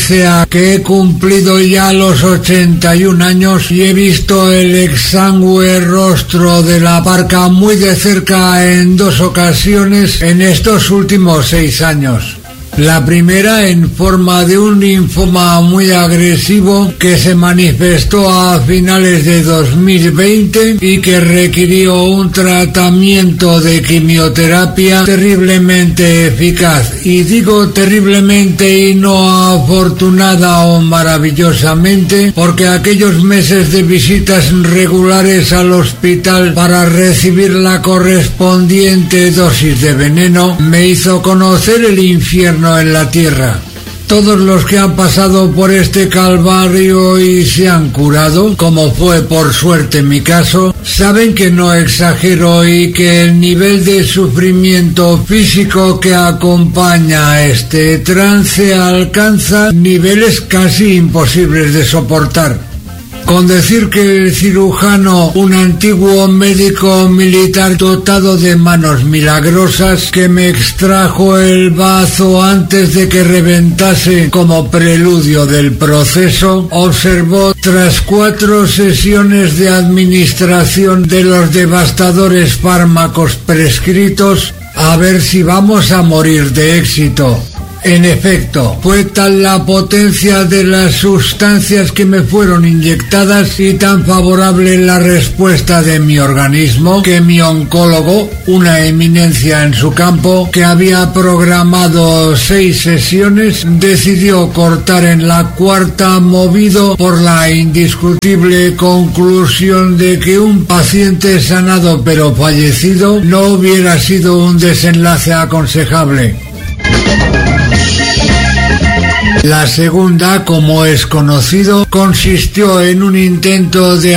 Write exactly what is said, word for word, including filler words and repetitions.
pese a que he cumplido ya los ochenta y un años y he visto el exangüe rostro de la parca muy de cerca en dos ocasiones en estos últimos seis años. La primera en forma de un linfoma muy agresivo que se manifestó a finales de dos mil veinte y que requirió un tratamiento de quimioterapia terriblemente eficaz. Y digo terriblemente y no afortunada o maravillosamente, porque aquellos meses de visitas regulares al hospital para recibir la correspondiente dosis de veneno me hizo conocer el infierno en la tierra. Todos los que han pasado por este calvario y se han curado, como fue por suerte mi caso, saben que no exagero y que el nivel de sufrimiento físico que acompaña a este trance alcanza niveles casi imposibles de soportar. Con decir que el cirujano, un antiguo médico militar dotado de manos milagrosas, que me extrajo el bazo antes de que reventase como preludio del proceso, observó tras cuatro sesiones de administración de los devastadores fármacos prescritos a ver si vamos a morir de éxito. En efecto, fue tal la potencia de las sustancias que me fueron inyectadas y tan favorable la respuesta de mi organismo que mi oncólogo, una eminencia en su campo, que había programado seis sesiones, decidió cortar en la cuarta movido por la indiscutible conclusión de que un paciente sanado pero fallecido no hubiera sido un desenlace aconsejable. La segunda, como es conocido, consistió en un intento de